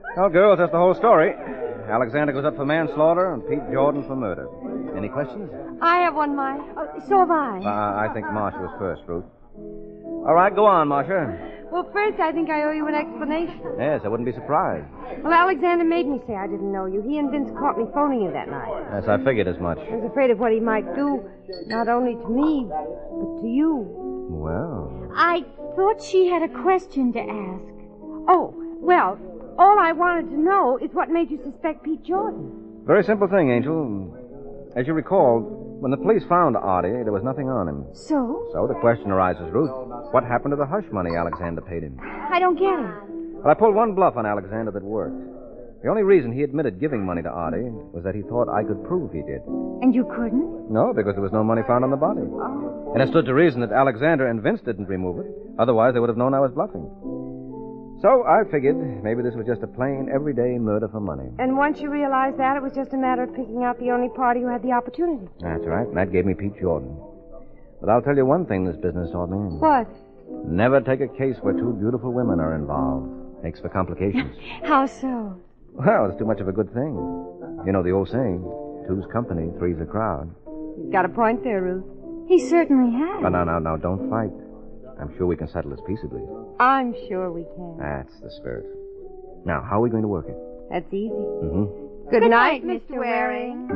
Well, girls, that's the whole story. Alexander goes up for manslaughter and Pete Jordan for murder. Any questions? I have one, Mike. Oh, so have I. I think Marcia was first, Ruth. All right, go on, Marcia. Well, first, I think I owe you an explanation. Yes, I wouldn't be surprised. Well, Alexander made me say I didn't know you. He and Vince caught me phoning you that night. Yes, I figured as much. I was afraid of what he might do, not only to me, but to you. Well... I thought she had a question to ask. Oh, well, all I wanted to know is what made you suspect Pete Jordan. Very simple thing, Angel. As you recall, when the police found Artie, there was nothing on him. So? So the question arises, Ruth, what happened to the hush money Alexander paid him? I don't get it. Well, I pulled one bluff on Alexander that worked. The only reason he admitted giving money to Artie was that he thought I could prove he did. And you couldn't? No, because there was no money found on the body. Oh. And it stood to reason that Alexander and Vince didn't remove it. Otherwise, they would have known I was bluffing. So I figured maybe this was just a plain, everyday murder for money. And once you realized that, it was just a matter of picking out the only party who had the opportunity. That's right. And that gave me Pete Jordan. But I'll tell you one thing this business taught me. What? Never take a case where two beautiful women are involved. Makes for complications. How so? Well, it's too much of a good thing. You know the old saying, two's company, three's a crowd. You've got a point there, Ruth. He certainly has. No, don't fight. I'm sure we can settle this peaceably. I'm sure we can. That's the spirit. Now, how are we going to work it? That's easy. Mm-hmm. Good night, Mr. Waring.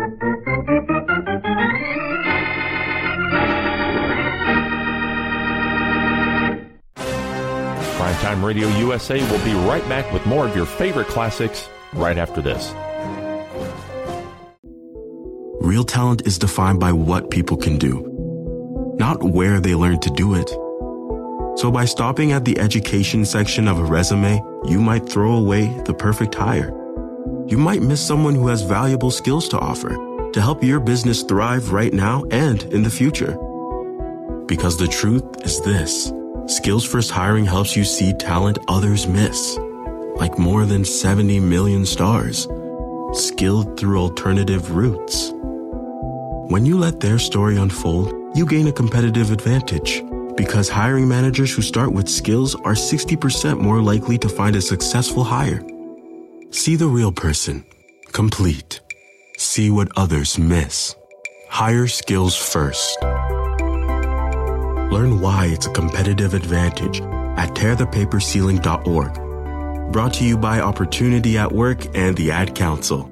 Primetime Radio USA will be right back with more of your favorite classics right after this. Real talent is defined by what people can do, not where they learn to do it. So by stopping at the education section of a resume, you might throw away the perfect hire. You might miss someone who has valuable skills to offer to help your business thrive right now and in the future. Because the truth is this. Skills First Hiring helps you see talent others miss, like more than 70 million stars, skilled through alternative routes. When you let their story unfold, you gain a competitive advantage, because hiring managers who start with skills are 60% more likely to find a successful hire. See the real person, complete. See what others miss. Hire skills first. Learn why it's a competitive advantage at tearthepaperceiling.org. Brought to you by Opportunity at Work and the Ad Council.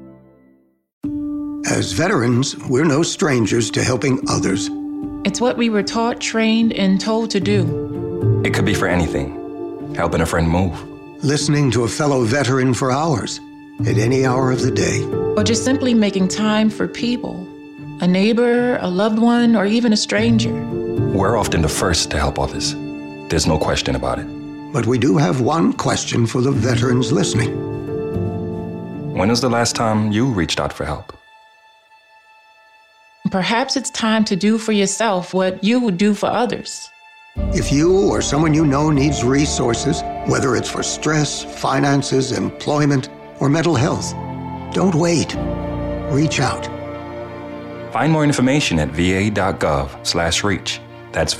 As veterans, we're no strangers to helping others. It's what we were taught, trained, and told to do. It could be for anything. Helping a friend move. Listening to a fellow veteran for hours, at any hour of the day. Or just simply making time for people. A neighbor, a loved one, or even a stranger. We're often the first to help others. There's no question about it. But we do have one question for the veterans listening. When was the last time you reached out for help? Perhaps it's time to do for yourself what you would do for others. If you or someone you know needs resources, whether it's for stress, finances, employment, or mental health, don't wait. Reach out. Find more information at va.gov/reach. That's